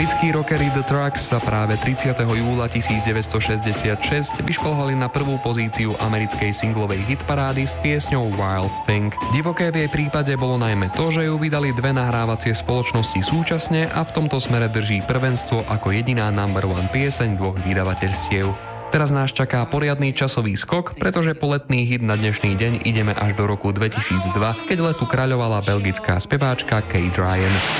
Britskí rockery The Trucks sa práve 30. júla 1966 vyšplhali na prvú pozíciu americkej singlovej hitparády s piesňou Wild Thing. Divoké v jej prípade bolo najmä to, že ju vydali dve nahrávacie spoločnosti súčasne a v tomto smere drží prvenstvo ako jediná number one pieseň dvoch vydavateľstiev. Teraz nás čaká poriadny časový skok, pretože po letný hit na dnešný deň ideme až do roku 2002, keď letu kráľovala belgická speváčka Kate Ryan.